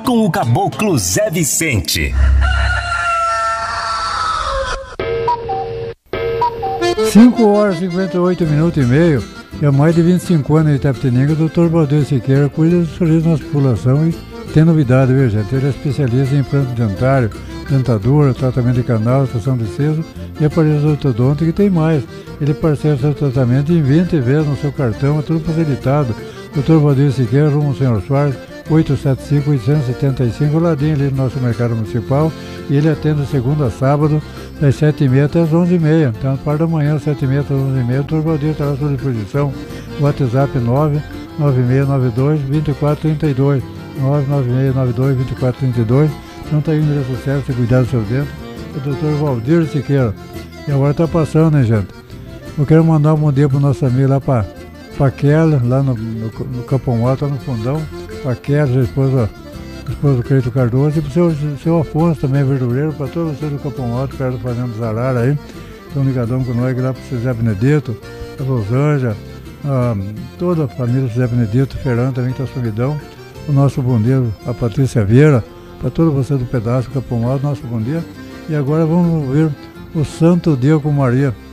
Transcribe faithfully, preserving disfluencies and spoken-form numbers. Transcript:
com o Caboclo Zé Vicente. cinco horas e cinquenta e oito minutos e meio. E há mais de vinte e cinco anos em Itapetininga, o doutor Valdir Siqueira cuida do sorriso da nossa população e tem novidade, viu, gente? Ele é especialista em implante dentário, dentadura, tratamento de canal, extração de siso e aparelhos ortodônticos e tem mais. Ele parcela seu tratamento em vinte vezes no seu cartão, é tudo facilitado. doutor Valdir Siqueira, rumo Senhor Soares, oito sete cinco, oito sete cinco, ladinho ali no nosso mercado municipal, e ele atende segunda a sábado, das sete e meia até as onze e meia. Então, parte da manhã, das sete e meia até as onze e meia, o doutor Valdir estará à sua disposição. WhatsApp nove nove seis nove dois, dois quatro três dois, nove nove seis nove dois, dois quatro três dois. Não está indo no sucesso, se cuidar do seu dente. O doutor Valdir Siqueira. E agora está passando, né, gente? Eu quero mandar um bom dia para o nosso amigo lá para a Kelly, lá no, no, no Capão Alto, lá no fundão. Para a Kelly, a esposa, a esposa do Creito Cardoso. E para o seu, seu Afonso também, verdureiro. Para todos vocês do Capão Alto, perto do Fazenda Zarara aí. Estão ligadão com nós, lá para o Zé Benedito, a Rosângela, a, toda a família do Zé Benedito, Fernando também está sumidão. O nosso bom dia, a Patrícia Vieira. Para todos vocês do pedaço do Capão Alto, nosso bom dia. E agora vamos ouvir o Santo Dia com Maria.